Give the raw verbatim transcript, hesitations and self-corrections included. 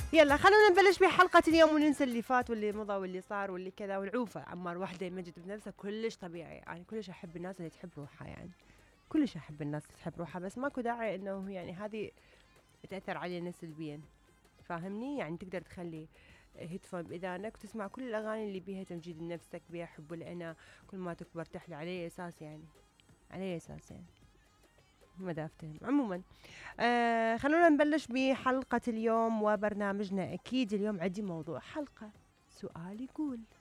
يلا خلونا نبلش بحلقة اليوم وننسى اللي فات واللي مضى واللي صار واللي كذا والعوفة. عمار وحدة يمجد بنفسه كلش طبيعي، يعني كلش أحب الناس اللي تحب روحها، يعني كلش أحب الناس اللي تحب روحها، بس ماكو داعي إنه يعني هذه تأثر علينا سلبيا. فاهمني؟ يعني تقدر تخلي هيدفون بإذانك وتسمع كل الأغاني اللي بيها تمجيد لنفسك، بيها حب الأنا، كل ما تكبر تحلى. على أساس يعني على أساس يعني ما دا أفتهم. عموما آه خلونا نبلش بحلقة اليوم وبرنامجنا. أكيد اليوم عندي موضوع حلقة. سؤال يقول: